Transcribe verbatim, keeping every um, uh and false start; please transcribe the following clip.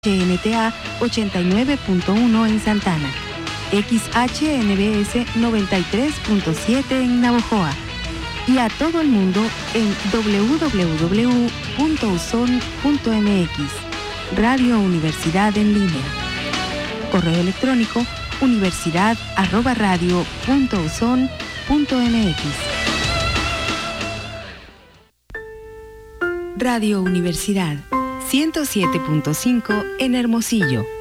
N T A ochenta y nueve punto uno en Santana, X H N B S noventa y tres punto siete en Navojoa y a todo el mundo en doble u doble u doble u punto uson punto m x. Radio Universidad en línea. Correo electrónico universidad arroba radio punto uson punto m x. Radio Universidad ciento siete punto cinco en Hermosillo.